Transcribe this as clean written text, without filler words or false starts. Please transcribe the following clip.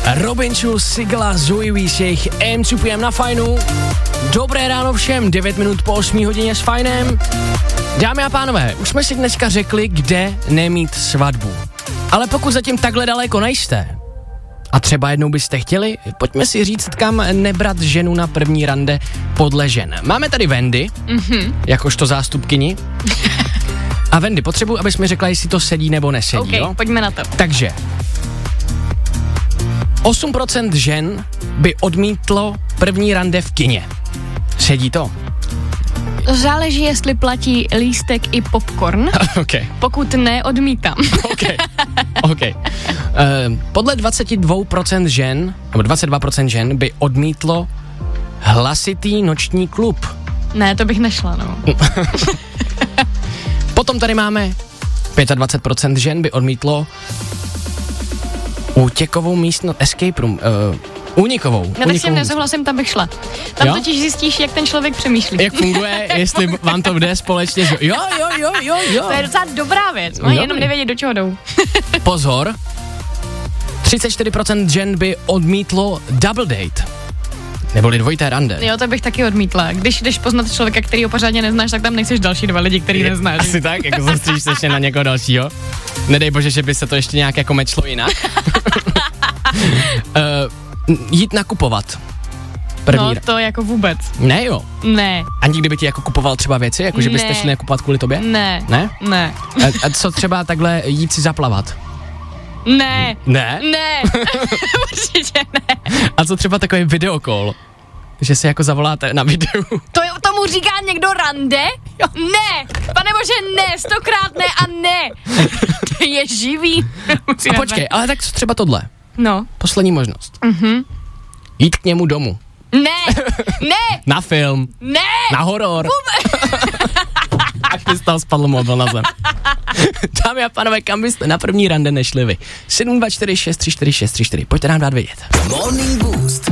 Robin Schulz, Sigala, Zoe Wees, jejich M2PM na Fajnu. Dobré ráno všem, 9 minut po 8 hodině s Fajnem. Dámy a pánové, už jsme si dneska řekli, kde nemít svatbu. Ale pokud zatím takhle daleko nejste, a třeba jednou byste chtěli, pojďme si říct, kam nebrat ženu na první rande podle žen. Máme tady Wendy, jakožto zástupkyni. A Wendy, potřebuji, abys mi řekla, jestli to sedí nebo nesedí, okay, jo? Pojďme na to. Takže 8% žen by odmítlo první rande v kině. Sedí to? Záleží, jestli platí lístek i popcorn. Okay. Pokud ne, odmítám. OK. Podle 22% žen, nebo 22% žen by odmítlo hlasitý noční klub. Ne, to bych nešla, no. Potom tady máme 25% žen by odmítlo útěkovou místnost, escape room, únikovou. No tak s tím nesouhlasím, tam bych šla. Tam jo? Totiž zjistíš, jak ten člověk přemýšlí. Jak funguje, jestli vám to jde společně. Jo. To je docela dobrá věc, mají jenom nevědět, do čeho jdou. Pozor, 34% žen by odmítlo double date. Neboli dvojité rande. Jo, to bych taky odmítla. Když jdeš poznat člověka, kterýho pořádně neznáš, tak tam nechceš další dva lidi, který neznáš. Asi tak, jako soustředíš se ještě na někoho dalšího. Nedej bože, že by se to ještě nějak jako mečlo jinak. Jít nakupovat. No to jako vůbec. Ne jo. Ne. A nikdy by ti jako kupoval třeba věci, jako že byste šli nakupovat kvůli tobě? Ne. Ne? Ne. A co třeba takhle jít si zaplavat? Ne. Ne? Ne. Určitě ne. A co třeba takový videokol? Že si jako zavoláte na videu. Tomu říká někdo rande? Jo. Ne. Panebože ne, 100krát ne a ne. To je živý. A počkej, ale tak co třeba tohle? No. Poslední možnost. Jít k němu domů. Ne. Ne. Na film. Ne. Na horor. Až mi z toho spadl mobil na zem. Dámy a pánové, kam byste na první rande nešli vy? 724634634. Pojďte nám dát vědět. Morning Boost